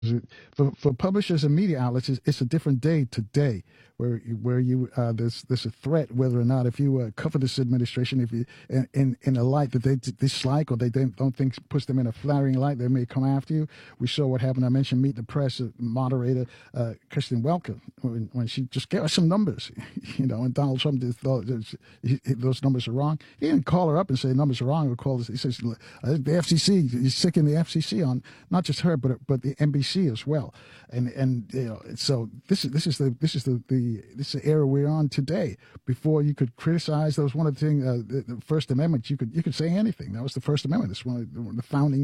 For publishers and media outlets, it's a different day today, where you there's a threat whether or not if you cover this administration, if you in a light that they dislike or they don't think puts them in a flattering light, they may come after you. We saw what happened. I mentioned Meet the Press moderator Kristen Welker when she just gave us some numbers, and Donald Trump just thought those numbers are wrong. He didn't call her up and say numbers are wrong. He says the FCC. He's sicking the FCC on not just her but the NBC as well. And so this is the era we're on today. Before you could criticize, that was one of the things. The First Amendment, you could say anything. That was the First Amendment. It's one of the founding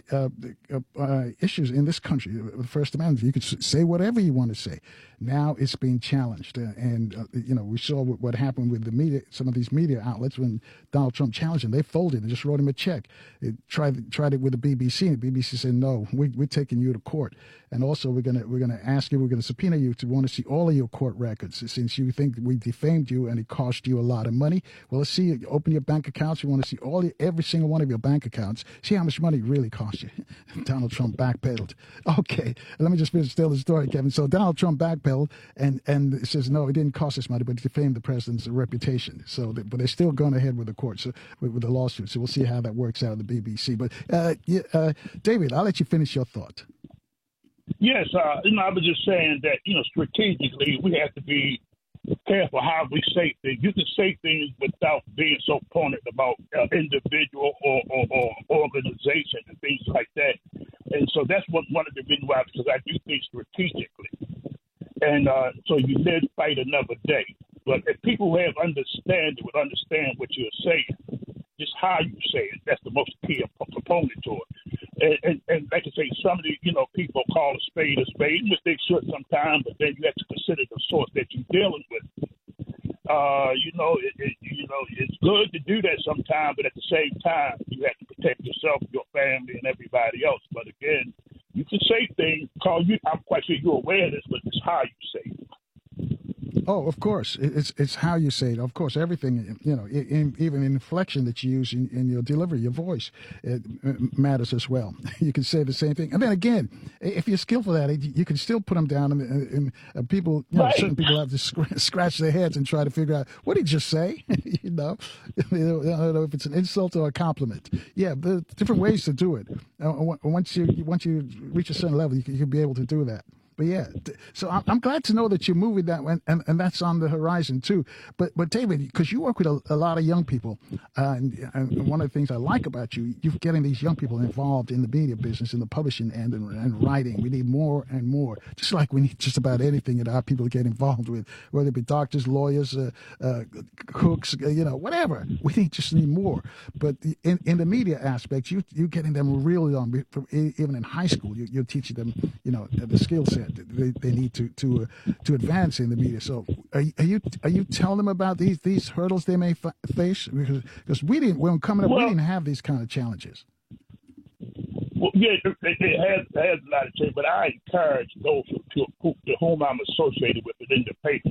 issues in this country. The First Amendment. You could say whatever you want to say. Now it's being challenged, and we saw what happened with the media. Some of these media outlets when Donald Trump challenged them, they folded and just wrote him a check. It tried it with the BBC, and the BBC said no, we're taking you to court, and also we're gonna ask you, we're gonna subpoena you to want to see all of your court records since you think we defamed you and it cost you a lot of money. Well, let's see. Open your bank accounts. We want to see every single one of your bank accounts. See how much money it really cost you. Donald Trump backpedaled. Okay, let me just finish tell the story, Kevin. So Donald Trump backpedaled and it says no, it didn't cost us money, but it defamed the president's reputation. So, but they're still going ahead with the court, with the lawsuit. So we'll see how that works out at the BBC. But David, I'll let you finish your thought. Yes, I was just saying that strategically we have to be careful how we say things. You can say things without being so pointed about individual or organization and things like that. And so that's one of the reasons why, because I do things strategically. And so you live, fight another day. But if people who have understanding would understand what you're saying, just how you say it, that's the most key component to it. And like I say, some of the people call a spade, which they should sometimes, but then you have to consider the source that you're dealing with. It's good to do that sometimes, but at the same time, you have to protect yourself, your family, and everybody else. But again, you can say things, I'm quite sure you're aware of this, but it's how you say it. Oh, of course. It's how you say it. Of course, everything, even inflection that you use in your delivery, your voice, it matters as well. You can say the same thing. And then again, if you're skillful at it, you can still put them down. And people, right. Certain people have to scratch their heads and try to figure out, what did you say? I don't know if it's an insult or a compliment. Yeah, there are different ways to do it. Once you reach a certain level, you can be able to do that. But yeah, so I'm glad to know that you're moving that way, and that's on the horizon too. But David, because you work with a lot of young people, and one of the things I like about you're getting these young people involved in the media business, in the publishing and writing. We need more and more, just like we need just about anything that our people get involved with, whether it be doctors, lawyers, cooks, whatever. We just need more. But in the media aspect, you're getting them really on, even in high school. You're teaching them, the skill set they need to advance in the media. So are you telling them about these hurdles they may face? Because when coming up, we didn't have these kind of challenges. Well, yeah, it has a lot of change, but I encourage those to whom I'm associated with within the paper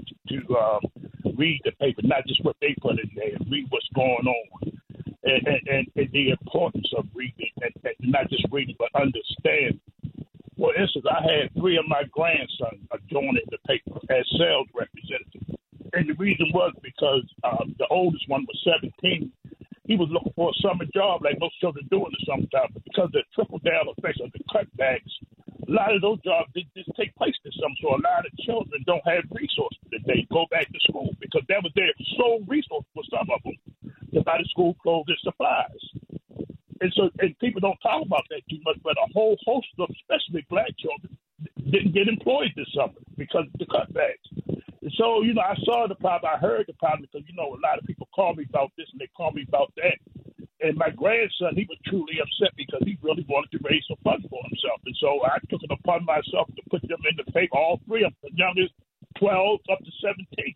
to read the paper, not just what they put in there, read what's going on, and the importance of reading, and not just reading, but understanding. For instance, I had 3 of my grandsons joining the paper as sales representatives. And the reason was because the oldest one was 17. He was looking for a summer job like most children do in the summertime. But because of the trickle-down effects of the cutbacks, a lot of those jobs didn't just take place this summer. So a lot of children don't have resources today to go back to school because that was their sole resource for some of them to buy the school clothes and supplies. And people don't talk about that too much, but a whole host of, especially black children, didn't get employed this summer because of the cutbacks. And so, I saw the problem, I heard the problem because, a lot of people call me about this and they call me about that. And my grandson, he was truly upset because he really wanted to raise some funds for himself. And so I took it upon myself to put them in the paper, all 3 of them, the youngest 12 up to 17.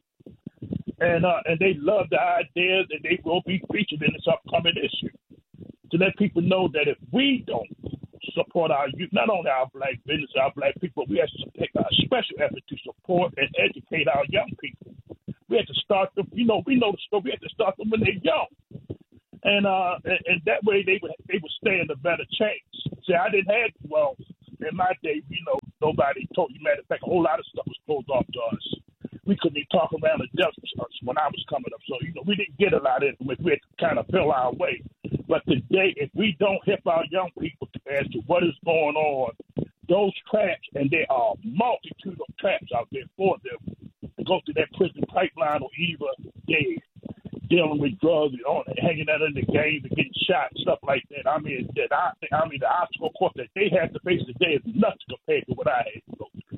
And they love the ideas, and they will be featured in this upcoming issue. To let people know that if we don't support our youth, not only our black business, our black people, we have to take a special effort to support and educate our young people. We have to start them, we know the story, we have to start them when they're young. And that way they would stand a better chance. See, I didn't have, in my day, nobody told you. Matter of fact, a whole lot of stuff was closed off to us. We couldn't even talk around the desert when I was coming up. So, we didn't get a lot of it. We had to kind of feel our way. But today, if we don't help our young people as to what is going on, those traps, and there are a multitude of traps out there for them to go through that prison pipeline or either dead, dealing with drugs, hanging out in the games and getting shot and stuff like that. I mean, the obstacle course that they have to face today is nothing compared to what I had to go through.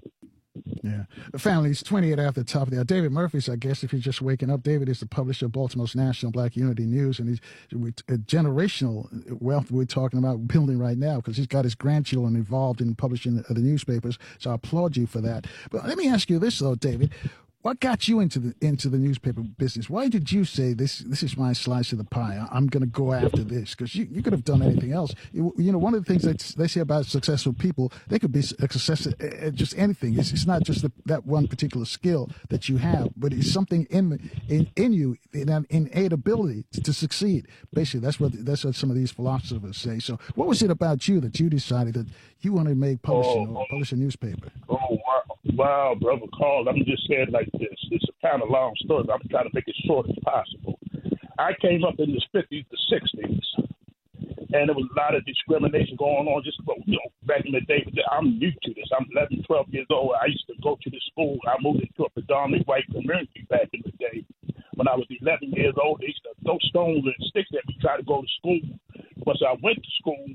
Yeah. The family's 28 after the top of the hour. David Murphy's, I guess, if you're just waking up. David is the publisher of Baltimore's National Black Unity News, and he's a generational wealth we're talking about building right now because he's got his grandchildren involved in publishing the newspapers. So I applaud you for that. But let me ask you this, though, David. What got you into the newspaper business? Why did you say this is my slice of the pie? I'm going to go after this? Because you could have done anything else. One of the things that they say about successful people, they could be a success at just anything. It's not just that one particular skill that you have, but it's something in you, an innate ability to succeed. Basically, that's what some of these philosophers say. So, what was it about you that you decided that you wanted to make publish a newspaper? Oh, wow, Brother Carl. Let me just say it like this. It's a kind of long story, but I'm trying to make it short as possible. I came up in the 50s, the 60s, and there was a lot of discrimination going on just back in the day. But I'm new to this. I'm 11, 12 years old. I used to go to the school. I moved into a predominantly white community back in the day. When I was 11 years old, they used to throw stones and sticks at me, try to go to school. Once I went to school,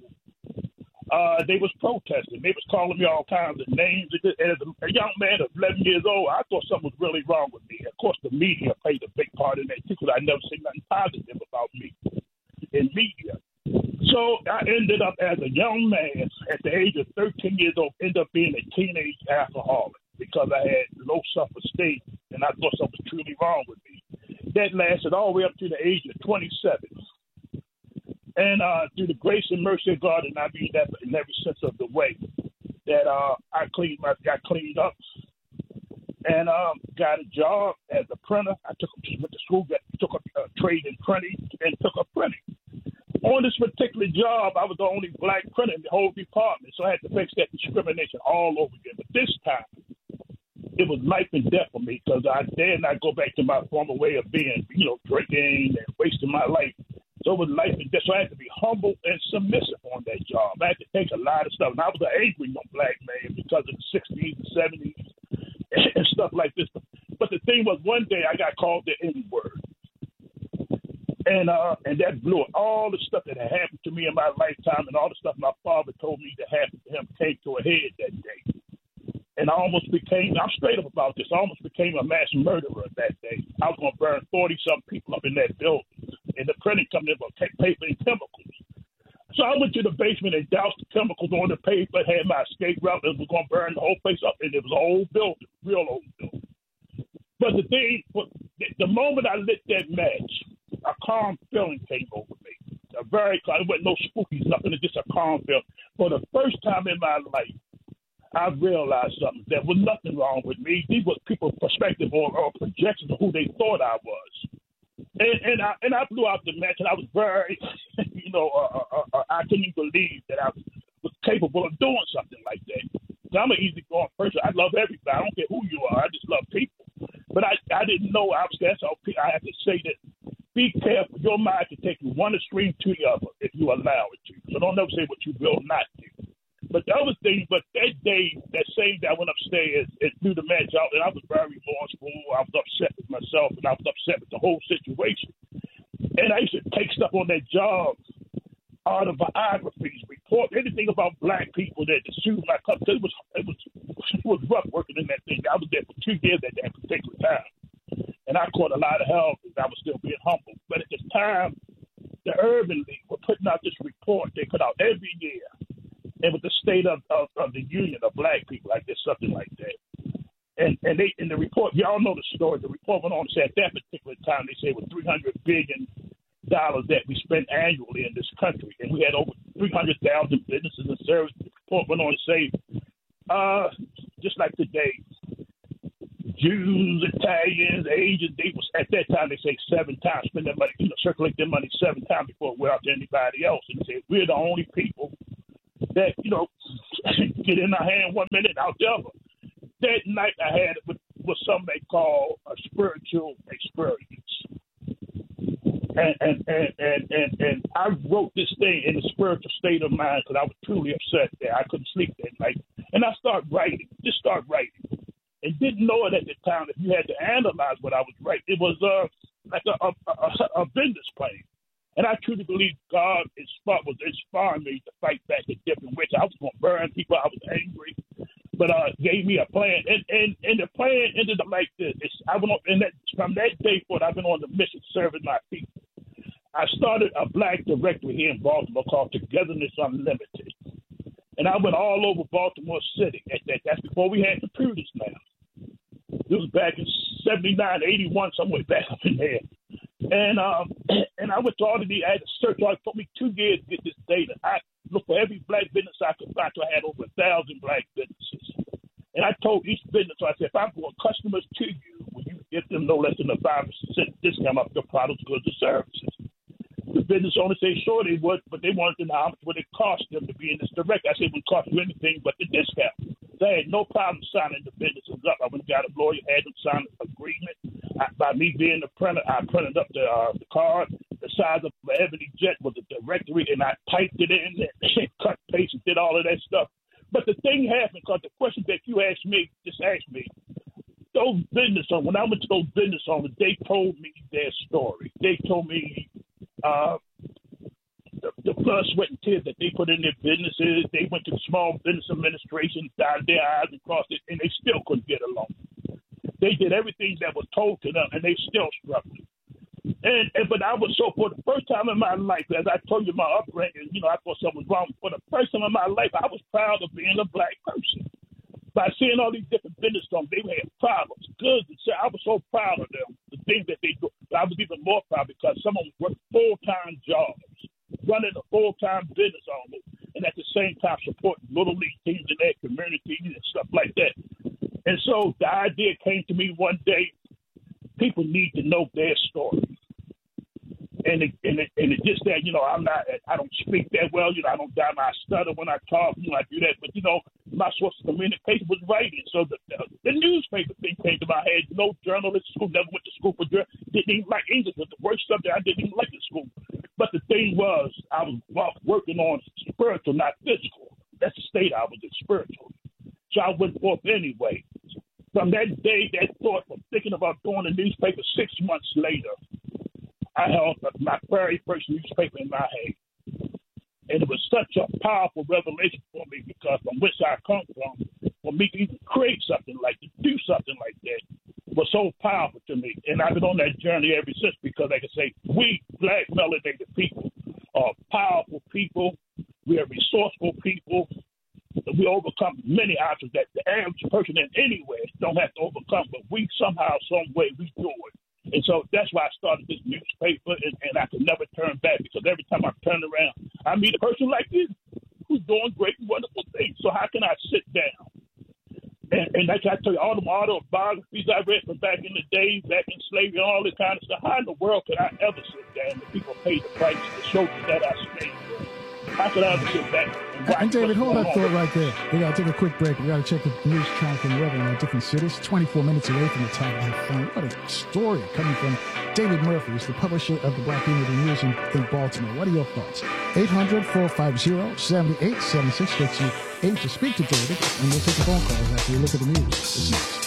they was protesting. They was calling me all kinds of names. As a young man of 11 years old, I thought something was really wrong with me. Of course, the media played a big part in that too, because I never seen nothing positive about me in media. So I ended up as a young man at the age of 13 years old, ended up being a teenage alcoholic because I had low self-esteem and I thought something was truly wrong with me. That lasted all the way up to the age of 27. And through the grace and mercy of God, and I mean that in every sense of the way, that I got cleaned up and got a job as a printer. I went to school, took a trade in printing, and took up printing. On this particular job, I was the only black printer in the whole department, so I had to face that discrimination all over again. But this time, it was life and death for me because I dare not go back to my former way of being, drinking and wasting my life. So it was life and death. So I had to be humble and submissive on that job. I had to take a lot of stuff. And I was an angry young black man because of the 60s and 70s and stuff like this. But the thing was, one day I got called the N-word. And that blew it. All the stuff that had happened to me in my lifetime and all the stuff my father told me that happened to him came to a head that day. And I'm straight up about this, I almost became a mass murderer that day. I was going to burn 40-some people up in that building. And the printing company was going to take paper and chemicals. So I went to the basement and doused the chemicals on the paper, had my escape route, and was going to burn the whole place up. And it was an old building, real old building. But the moment I lit that match, a calm feeling came over me. It wasn't no spooky stuff, and it's just a calm feeling. For the first time in my life, I realized something. There was nothing wrong with me. These were people's perspective or projections of who they thought I was. And I blew out the match, and I was very, I couldn't even believe that I was capable of doing something like that. I'm an easygoing person. I love everybody. I don't care who you are. I just love people. But I didn't know. I have to say that. Be careful. Your mind can take you one extreme to the other if you allow it to. So don't ever say what you will not do. But the other thing, that day, that same day, I went upstairs and threw the match out, and I was very remorseful. I was upset with myself, and I was upset with the whole situation. And I used to take stuff on that job, autobiographies, report anything about black people that the student my company. It was rough working in that thing. I was there for 2 years at that particular time, and I caught a lot of hell because I was still being humble. But at the time, the Urban League were putting out this report they put out every year. And with the state of the Union of Black People, I guess something like that. And they in the report, y'all know the story. The report went on to say at that particular time, they say it was $300 billion that we spent annually in this country. And we had over 300,000 businesses and services. The report went on to say, just like today, Jews, Italians, Asians, they was at that time they say 7 times, spend their money, circulate their money 7 times before it went out to anybody else. And they say we're the only people that, get in my hand 1 minute, out the other. That night I had it with what some may call a spiritual experience. And I wrote this thing in a spiritual state of mind because I was truly upset that I couldn't sleep that night. And I started writing, and didn't know it at the time. If you had to analyze what I was writing, it was like a business plan. And I truly believe God was inspiring me to fight back in different ways. I was going to burn people. I was angry. But gave me a plan. And the plan ended up like this. From that day forward, I've been on the mission serving my people. I started a black directory here in Baltimore called Togetherness Unlimited. And I went all over Baltimore City. That's before we had computers now. It was back in 79, 81, somewhere back up in there. And I went to all of the, I had to search. It took me 2 years to get this data. I looked for every black business I could find. So I had over 1,000 black businesses. And I told each business, so I said, if I'm going customers to you, will you give them no less than a 5% discount off their products, goods, and services? The business owners said, sure they would, but they wanted to know how much would it cost them to be in this direct. I said, it wouldn't cost you anything but the discount. So I had no problem signing the businesses up. I went and got a lawyer, had them sign an agreement. By me being the printer, I printed up the card. The size of the Ebony Jet was a directory, and I typed it in and cut, paste, and did all of that stuff. But the thing happened because the question that you asked me, those business owners, when I went to those business owners, they told me their story. They told me the blood, sweat, and tears that they put in their businesses. They went to the Small Business Administration, dotted their I's and crossed it, and they still couldn't get along. They did everything that was told to them, and they still struggled. But I was for the first time in my life, as I told you, my upbringing, I thought something was wrong. For the first time in my life, I was proud of being a black person. By seeing all these different business owners, they had problems, goods, and I was so proud of them, the things that they do. But I was even more proud because some of them worked full-time jobs, running a full-time business almost, and at the same time supporting little league teams in their communities and stuff like that. And so the idea came to me one day, people need to know their story. And it just that, I don't speak that well, I don't I stutter when I talk, I do that. But, my source of communication was writing. So the newspaper thing came to my head. No journalist school, never went to school for journalism, didn't even like English, was the worst subject I didn't even like in school. But the thing was, I was working on spiritual, not physical. That's the state I was in, spiritual. So I went forth anyway. From that day, that thought of thinking about doing a newspaper, 6 months later, I held my very first newspaper in my hand. And it was such a powerful revelation for me because from which I come from, for me to even create something like that, do something like that, was so powerful to me. And I've been on that journey ever since because, like I say, we black melanated people are powerful people. We are resourceful people. We overcome many obstacles that the average person in anywhere don't have to overcome, but we somehow, some way, we do it. And so that's why I started this newspaper, and I could never turn back because every time I turn around, I meet a person like you who's doing great and wonderful things. So how can I sit down? And like I tell you, all the autobiographies I read from back in the day, back in slavery and all this kind of stuff, how in the world could I ever sit down and people pay the price to show me that I stayed there? How could I ever sit back? And David, hold that thought right there. We got to take a quick break. We got to check the news traffic and weather in our different cities. 24 minutes away from the top of that phone. What a story coming from David Murphy. He's the publisher of the Black Unity News in Baltimore. What are your thoughts? 800-450-7876 gets you in to speak to David, and we'll take the phone calls after we look at the news. This is next.